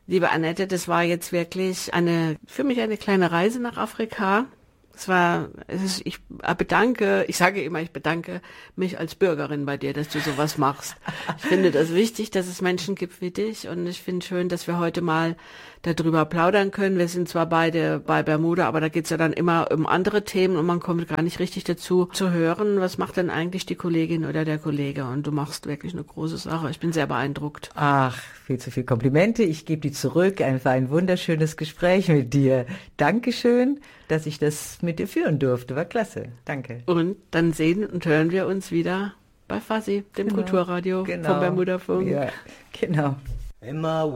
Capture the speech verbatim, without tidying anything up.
Liebe Annette, das war jetzt wirklich eine, für mich eine kleine Reise nach Afrika. Es war, es ist, ich bedanke, ich sage immer, ich bedanke mich als Bürgerin bei dir, dass du sowas machst. Ich finde das wichtig, dass es Menschen gibt wie dich und ich finde schön, dass wir heute mal darüber plaudern können. Wir sind zwar beide bei Bermuda, aber da geht's ja dann immer um andere Themen und man kommt gar nicht richtig dazu zu hören, was macht denn eigentlich die Kollegin oder der Kollege, und du machst wirklich eine große Sache. Ich bin sehr beeindruckt. Ach, viel zu viel Komplimente. Ich gebe die zurück. Es war ein wunderschönes Gespräch mit dir. Dankeschön, dass ich das mit dir führen durfte. War klasse. Danke. Und dann sehen und hören wir uns wieder bei Fuzzy, dem Genau. Kulturradio Genau. vom Bermuda Funk. Ja, genau. In my